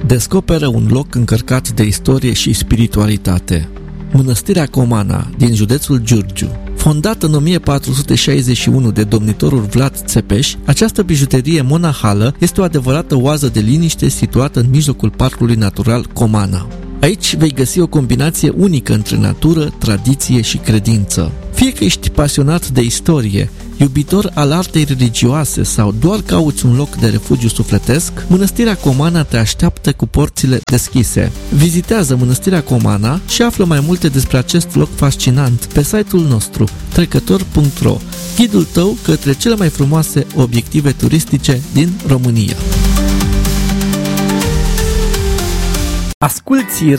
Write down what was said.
descoperă un loc încărcat de istorie și spiritualitate. Mănăstirea Comana, din județul Giurgiu. Fondată în 1461 de domnitorul Vlad Țepeș, această bijuterie monahală este o adevărată oază de liniște situată în mijlocul parcului natural Comana. Aici vei găsi o combinație unică între natură, tradiție și credință. Fie că ești pasionat de istorie, iubitor al artei religioase sau doar cauți un loc de refugiu sufletesc, Mănăstirea Comana te așteaptă cu porțile deschise. Vizitează Mănăstirea Comana și află mai multe despre acest loc fascinant pe site-ul nostru trecător.ro, ghidul tău către cele mai frumoase obiective turistice din România. Asculți